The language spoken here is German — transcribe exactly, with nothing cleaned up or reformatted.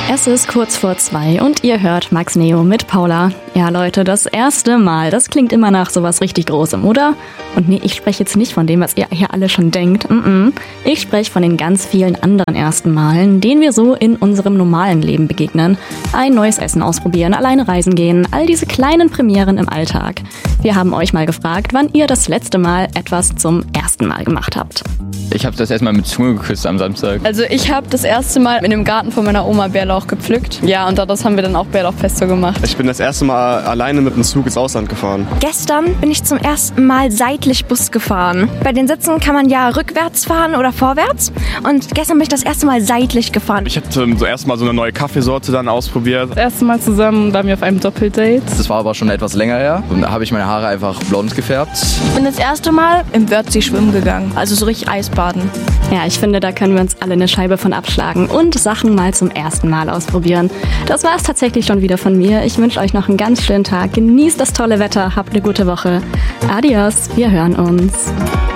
Es ist kurz vor zwei und ihr hört Max Neo mit Paula. Ja Leute, das erste Mal, das klingt immer nach sowas richtig Großem, oder? Und nee, ich spreche jetzt nicht von dem, was ihr hier alle schon denkt. Mm-mm. Ich spreche von den ganz vielen anderen ersten Malen, denen wir so in unserem normalen Leben begegnen. Ein neues Essen ausprobieren, alleine reisen gehen, all diese kleinen Premieren im Alltag. Wir haben euch mal gefragt, wann ihr das letzte Mal etwas zum ersten Mal gemacht habt. Ich habe das erstmal mit Zunge geküsst am Samstag. Also ich habe das erste Mal in dem Garten von meiner Oma Bärlauch gepflückt. Ja, und daraus haben wir dann auch Bärlauchpesto gemacht. Ich bin das erste Mal alleine mit dem Zug ins Ausland gefahren. Gestern bin ich zum ersten Mal seitlich Bus gefahren. Bei den Sitzen kann man ja rückwärts fahren oder vorwärts. Und gestern bin ich das erste Mal seitlich gefahren. Ich habe zum ersten Mal so eine neue Kaffeesorte dann ausprobiert. Das erste Mal zusammen waren wir auf einem Doppeldate. Das war aber schon etwas länger her. Und da habe ich meine Haare einfach blond gefärbt. Ich bin das erste Mal im Wörthsee schwimmen gegangen. Also so richtig Eisbaden. Ja, ich finde, da können wir uns alle eine Scheibe von abschlagen und Sachen mal zum ersten Mal ausprobieren. Das war es tatsächlich schon wieder von mir. Ich wünsche euch noch einen ganz schönen Tag. Genießt das tolle Wetter, habt eine gute Woche. Adios, wir hören uns.